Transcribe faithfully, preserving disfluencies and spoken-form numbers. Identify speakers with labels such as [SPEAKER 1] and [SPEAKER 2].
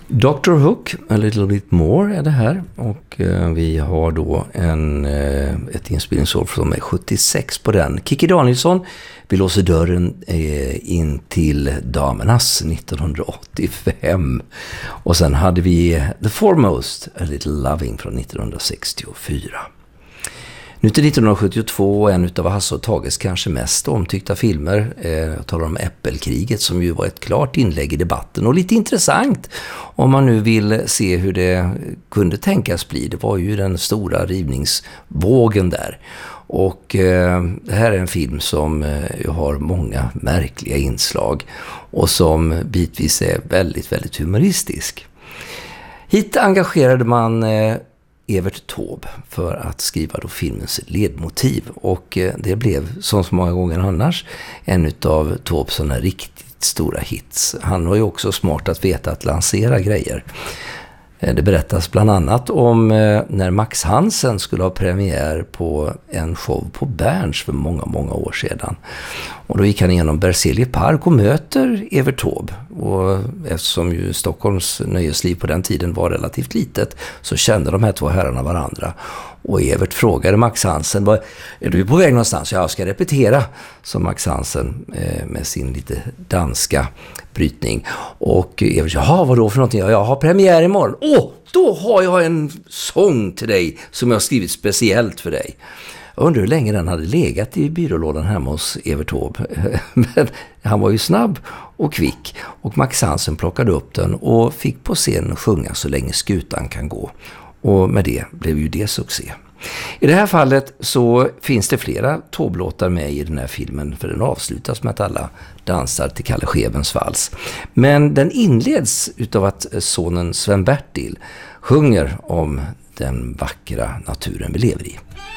[SPEAKER 1] doktor Hook, A Little Bit More är det här, och eh, vi har då en, eh, ett inspelningsår som är sjuttiosex på den. Kikki Danielsson, vi låser dörren eh, in till damernas nittonhundraåttiofem, och sen hade vi The Foremost, A Little Loving från nittonhundrasextiofyra. Nu till nittonhundrasjuttiotvå, en utav Hasse och Tages kanske mest omtyckta filmer. Eh, jag talar om Äppelkriget, som ju var ett klart inlägg i debatten och lite intressant om man nu vill se hur det kunde tänkas bli. Det var ju den stora rivningsvågen där. Och eh, det här är en film som eh, har många märkliga inslag och som bitvis är väldigt, väldigt humoristisk. Hit engagerade man eh, Evert Taube för att skriva då filmens ledmotiv, och det blev, som så många gånger annars, en av Taubes sådana riktigt stora hits. Han var ju också smart att veta att lansera grejer. Det berättas bland annat om när Max Hansen skulle ha premiär på en show på Berns för många, många år sedan. Och då gick han igenom Berzelii park och möter Evert Taube. Och eftersom ju Stockholms nöjesliv på den tiden var relativt litet, så kände de här två herrarna varandra. Och Evert frågade Max Hansen, är du på väg någonstans? Ja, jag ska repetera, sa Max Hansen eh, med sin lite danska brytning. Och Evert, jaha, vad då för någonting? Ja, jag har premiär imorgon. Åh, då har jag en sång till dig som jag har skrivit speciellt för dig. Jag undrar hur länge den hade legat i byrålådan hemma hos Evert Taube. Men han var ju snabb och kvick, och Max Hansen plockade upp den och fick på scen sjunga Så länge skutan kan gå. Och med det blev ju det succé. I det här fallet så finns det flera Taube-låtar med i den här filmen, för den avslutas med att alla dansar till Kalle Schewens vals. Men den inleds utav att sonen Sven-Bertil sjunger om den vackra naturen vi lever i.